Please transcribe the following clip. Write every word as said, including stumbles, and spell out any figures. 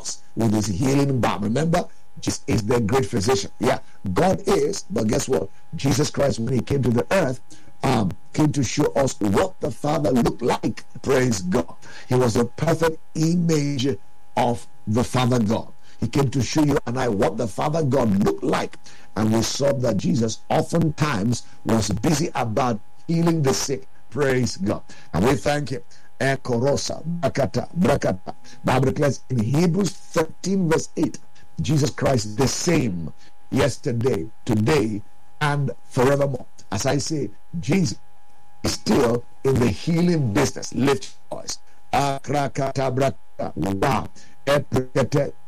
us with his healing balm. Remember, Jesus is the great physician. Yeah, God is, but guess what? Jesus Christ, when he came to the earth, um, came to show us what the Father looked like. Praise God. He was a perfect image of the Father God. He came to show you and I what the Father God looked like. And we saw that Jesus oftentimes was busy about healing the sick. Praise God. And we thank him. Ekorosa, brakata, brakata. Bible declares in Hebrews thirteen verse eight, Jesus Christ is the same yesterday, today, and forevermore. As I say, Jesus is still in the healing business. Lift your voice. Akrakata, brakata. Wow. Eprekete,